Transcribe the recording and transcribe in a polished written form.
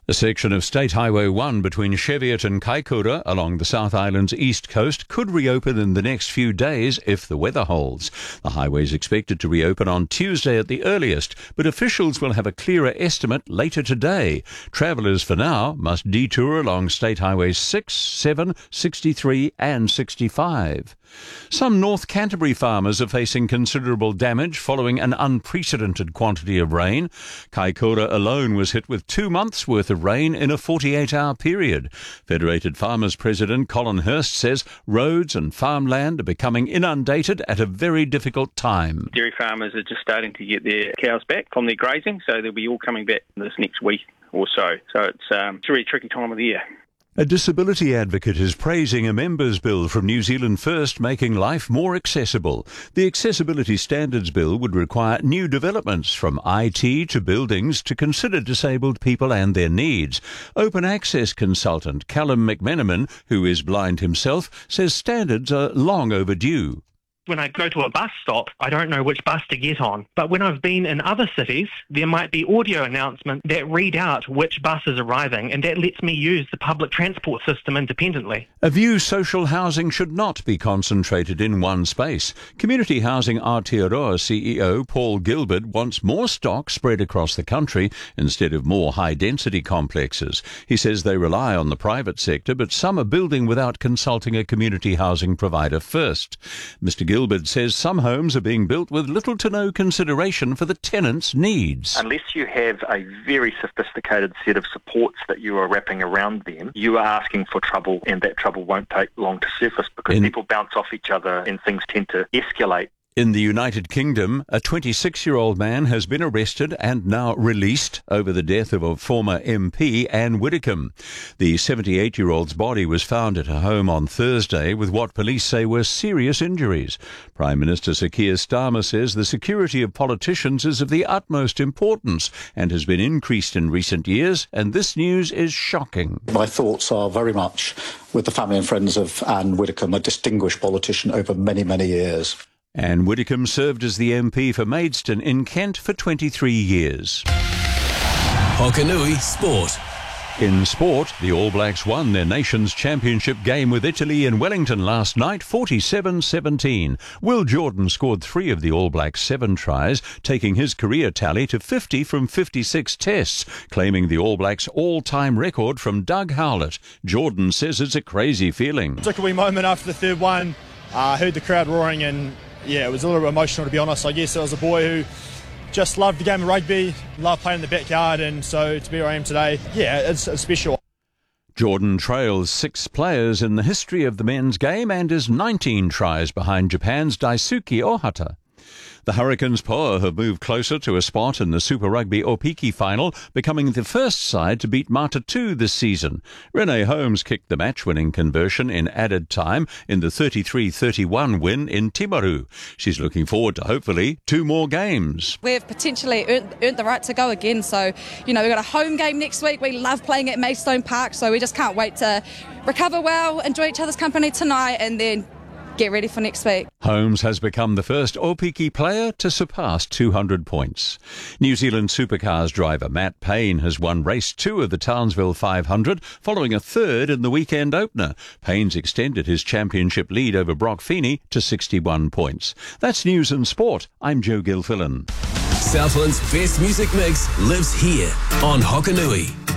A section of State Highway 1 between Cheviot and Kaikoura along the South Island's east coast could reopen in the next few days if the weather holds. The highway is expected to reopen on Tuesday at the earliest, but officials will have a clearer estimate later today. Travellers for now must detour along State Highways 6, 7, 63 and 65. Some North Canterbury farmers are facing considerable damage following an unprecedented quantity of rain. Kaikoura alone was hit with 2 months' worth of rain in a 48-hour period. Federated Farmers President Colin Hurst says roads and farmland are becoming inundated at a very difficult time. Dairy farmers are just starting to get their cows back from their grazing, so they'll be all coming back this next week or so. So it's a really tricky time of the year. A disability advocate is praising a members' bill from New Zealand First making life more accessible. The Accessibility Standards Bill would require new developments from IT to buildings to consider disabled people and their needs. Open access consultant Callum McMenamin, who is blind himself, says standards are long overdue. When I go to a bus stop, I don't know which bus to get on. But when I've been in other cities, there might be audio announcements that read out which bus is arriving, and that lets me use the public transport system independently. A view social housing should not be concentrated in one space. Community Housing Aotearoa CEO Paul Gilbert wants more stock spread across the country instead of more high-density complexes. He says they rely on the private sector, but some are building without consulting a community housing provider first. Mr. Gilbert says some homes are being built with little to no consideration for the tenants' needs. Unless you have a very sophisticated set of supports that you are wrapping around them, you are asking for trouble, and that trouble won't take long to surface because people bounce off each other and things tend to escalate. In the United Kingdom, a 26-year-old man has been arrested and now released over the death of a former MP, Anne Widdecombe. The 78-year-old's body was found at her home on Thursday with what police say were serious injuries. Prime Minister Sir Keir Starmer says the security of politicians is of the utmost importance and has been increased in recent years, and this news is shocking. My thoughts are very much with the family and friends of Anne Widdecombe, a distinguished politician over many, many years. Anne Widdecombe served as the MP for Maidstone in Kent for 23 years. Hokanui Sport. In sport, the All Blacks won their nation's championship game with Italy in Wellington last night, 47-17. Will Jordan scored 3 of the All Blacks' 7 tries, taking his career tally to 50 from 56 tests, claiming the All Blacks' all-time record from Doug Howlett. Jordan says it's a crazy feeling. Took a wee moment after the third one, heard the crowd roaring, and yeah, it was a little bit emotional, to be honest. I guess I was a boy who just loved the game of rugby, loved playing in the backyard, and so to be where I am today, yeah, it's special. Jordan trails 6 players in the history of the men's game and is 19 tries behind Japan's Daisuke Ohata. The Hurricanes Poa have moved closer to a spot in the Super Rugby Opiki final, becoming the first side to beat Matatu this season. Renee Holmes kicked the match-winning conversion in added time in the 33-31 win in Timaru. She's looking forward to, hopefully, 2 more games. We've potentially earned the right to go again, so, we've got a home game next week. We love playing at Maidstone Park, so we just can't wait to recover well, enjoy each other's company tonight, and then get ready for next week. Holmes has become the first Opiki player to surpass 200 points. New Zealand Supercars driver Matt Payne has won race 2 of the Townsville 500, following a third in the weekend opener. Payne's extended his championship lead over Brock Feeney to 61 points. That's News and Sport. I'm Joe Gilfillan. Southland's best music mix lives here on Hokanui.